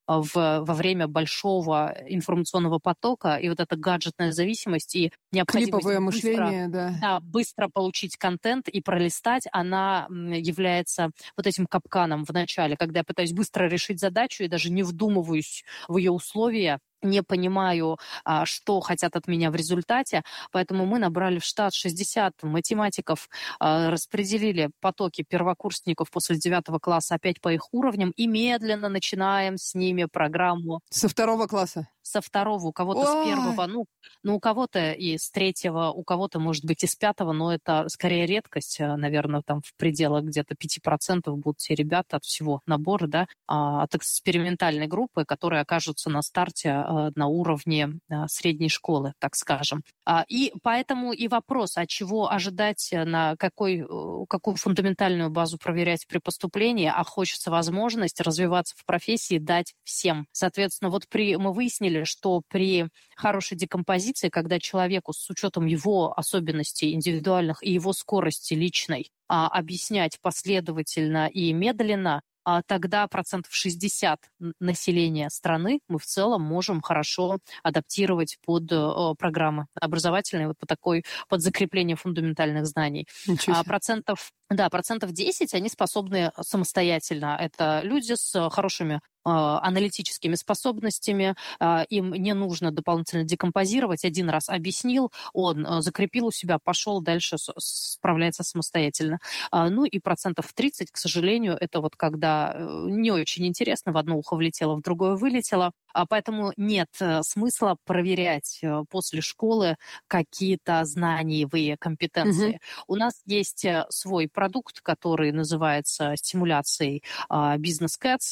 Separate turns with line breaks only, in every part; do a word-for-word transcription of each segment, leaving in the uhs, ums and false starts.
в, во время большого информационного потока, и вот эта гаджетная зависимость и необходимость
Клиповое
быстро,
мышление, да.
да, быстро получить контент и пролистать, она является вот этим капканом в начале, когда я пытаюсь быстро решить задачу и даже не вдумываюсь в ее условия, не понимаю, что хотят от меня в результате, поэтому мы набрали в штат шестьдесят математиков, распределили потоки первокурсников после девятого класса опять по их уровням и медленно начинаем с ними программу.
Со второго класса?
Со второго, у кого-то Ой. с первого, ну, ну, у кого-то и с третьего, у кого-то, может быть, и с пятого, но это скорее редкость, наверное, там в пределах где-то пять процентов будут те ребята от всего набора, да, от экспериментальной группы, которые окажутся на старте на уровне средней школы, так скажем. И поэтому и вопрос, а чего ожидать, на какой, какую фундаментальную базу проверять при поступлении, а хочется возможность развиваться в профессии дать всем. Соответственно, вот при, мы выяснили, что при хорошей декомпозиции, когда человеку с учетом его особенностей индивидуальных и его скорости личной а, объяснять последовательно и медленно, а тогда процентов шестьдесят населения страны мы в целом можем хорошо адаптировать под о, программы образовательные, вот по такой, под закрепление фундаментальных знаний. А процентов, да, процентов десять они способны самостоятельно. Это люди с хорошими аналитическими способностями, им не нужно дополнительно декомпозировать, один раз объяснил, он закрепил у себя, пошел дальше, справляется самостоятельно. Ну и процентов тридцать, к сожалению, это вот когда не очень интересно, в одно ухо влетело, в другое вылетело, поэтому нет смысла проверять после школы какие-то знаниевые компетенции. Угу. У нас есть свой продукт, который называется стимуляцией Business Cats.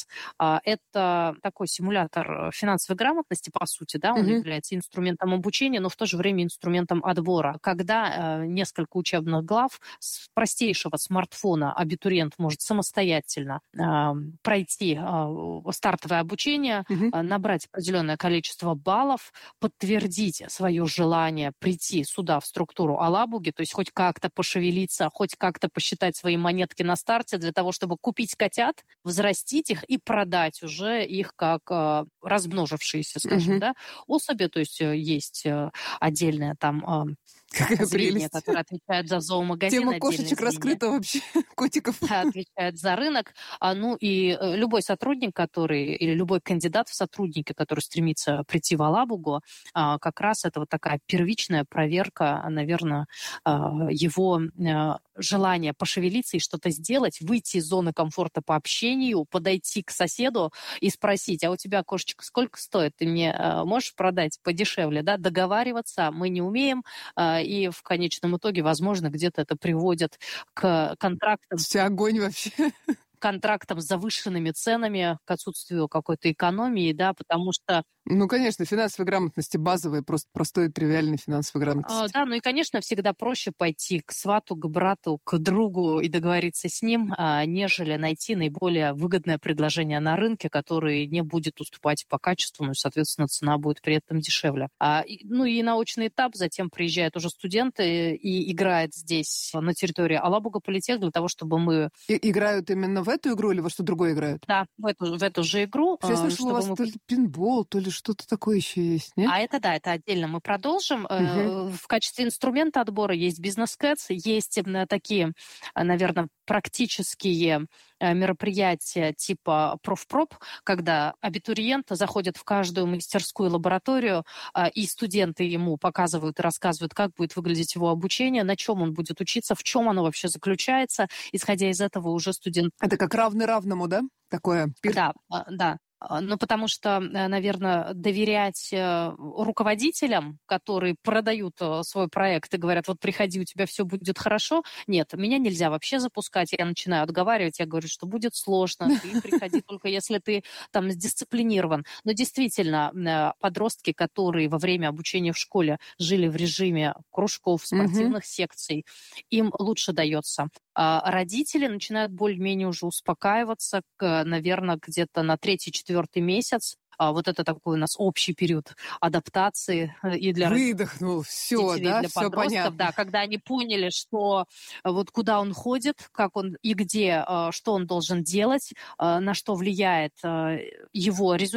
Это такой симулятор финансовой грамотности, по сути, да, он mm-hmm. является инструментом обучения, но в то же время инструментом отбора. Когда э, несколько учебных глав с простейшего смартфона абитуриент может самостоятельно э, пройти э, стартовое обучение, mm-hmm. э, набрать определенное количество баллов, подтвердить свое желание прийти сюда, в структуру Алабуги, то есть хоть как-то пошевелиться, хоть как-то посчитать свои монетки на старте для того, чтобы купить котят, взрастить их и продать уже их как э, размножившиеся, скажем, uh-huh. да, особи, то есть э, есть э, отдельное там э, звенья, которые отвечают за зоомагазин.
Тема кошечек раскрыта вообще, котиков.
Да, отвечают за рынок. А, ну и э, любой сотрудник, который, или любой кандидат в сотрудники, который стремится прийти в Алабугу, э, как раз это вот такая первичная проверка, наверное, э, его э, желания пошевелиться и что-то сделать, выйти из зоны комфорта по общению, подойти к соседу и спросить, а у тебя кошечка сколько стоит? Ты мне э, можешь продать подешевле? Да? Договариваться мы не умеем, э, и в конечном итоге, возможно, где-то это приводит к контрактам.
Все огонь вообще.
контрактам с завышенными ценами, к отсутствию какой-то экономии, да, потому что...
Ну, конечно, финансовой грамотности базовой, просто простой, тривиальной финансовой грамотности.
А, да, ну и, конечно, всегда проще пойти к свату, к брату, к другу и договориться с ним, а, нежели найти наиболее выгодное предложение на рынке, которое не будет уступать по качеству, ну и, соответственно, цена будет при этом дешевле. А, и, ну и научный этап, затем приезжают уже студенты и играют здесь, на территории Алабуга политех, для того, чтобы мы...
И, играют именно в эту игру или во что другое играют?
Да, в эту, в эту же игру.
Я слышала, у вас
мы...
то ли пинбол, то ли что-то такое еще есть, нет?
А это, да, это отдельно мы продолжим.
Угу.
В качестве инструмента отбора есть бизнес-кэтс, есть такие, наверное, практические мероприятия типа профпроп, когда абитуриент заходит в каждую мастерскую лабораторию, и студенты ему показывают и рассказывают, как будет выглядеть его обучение, на чем он будет учиться, в чем оно вообще заключается. Исходя из этого уже студент...
Это как равный равному, да? Такое пир?
Да, да. Ну, потому что, наверное, доверять руководителям, которые продают свой проект и говорят, вот приходи, у тебя все будет хорошо. Нет, меня нельзя вообще запускать. Я начинаю отговаривать, я говорю, что будет сложно. Ты приходи только если ты там дисциплинирован. Но действительно, подростки, которые во время обучения в школе жили в режиме кружков, спортивных mm-hmm. секций, им лучше дается. А родители начинают более-менее уже успокаиваться, наверное, где-то на третий-четвертый месяц. А вот это такой у нас общий период адаптации и для
выдохнул, все,
родителей,
да,
для
все
подростков,
понятно.
Да, когда они поняли, что вот куда он ходит, как он и где, что он должен делать, на что влияет его результат.